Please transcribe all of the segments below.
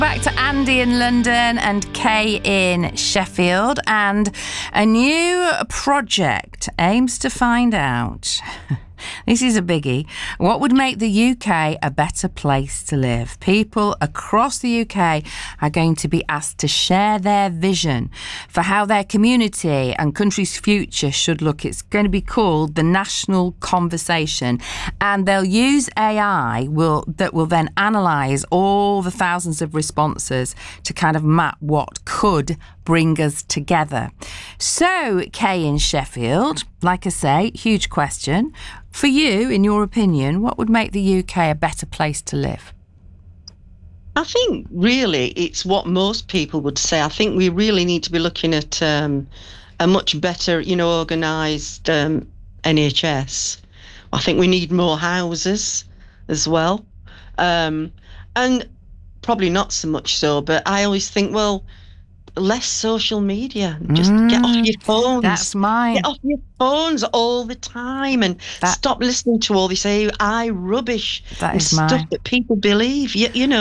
Back to Andy in London and Kay in Sheffield, and a new project aims to find out, this is a biggie, what would make the UK a better place to live. People across the UK are going to be asked to share their vision for how their community and country's future should look. It's going to be called the National Conversation, and they'll use AI that will then analyse all the thousands of responses to kind of map what could bring us together. So, Kay in Sheffield, like I say, huge question. For you, in your opinion, what would make the UK a better place to live? I think really it's what most people would say. I think we really need to be looking at a much better, organised NHS. I think we need more houses as well. And probably not so much so, but I always think, well, less social media. Just get off your phones. That's mine. Get off your phones all the time and stop listening to all this AI rubbish and stuff that people believe.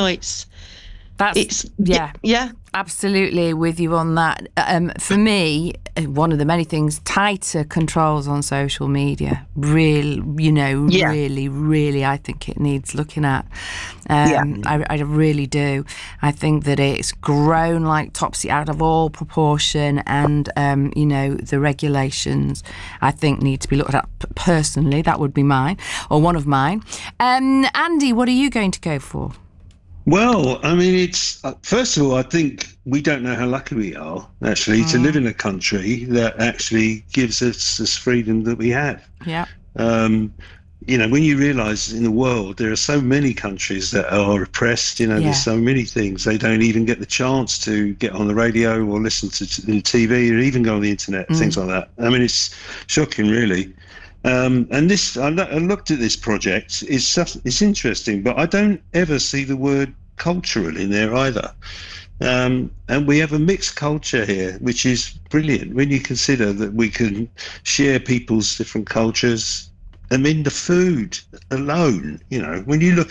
Yeah. Absolutely with you on that. For me, one of the many things, tighter controls on social media. Really, really, I think it needs looking at. I really do. I think that it's grown like topsy out of all proportion, and the regulations I think need to be looked at. Personally, that would be mine, or one of mine. Andy, what are you going to go for? Well, I mean, it's first of all, I think we don't know how lucky we are actually to live in a country that actually gives us this freedom that we have. Yeah. When you realise in the world there are so many countries that are oppressed, there's so many things they don't even get the chance to get on the radio or listen to the TV or even go on the internet, things like that. I mean, it's shocking, really. And this, I looked at this project. It's interesting, but I don't ever see the word cultural in there either. And we have a mixed culture here, which is brilliant when you consider that we can share people's different cultures. I mean, the food alone, when you look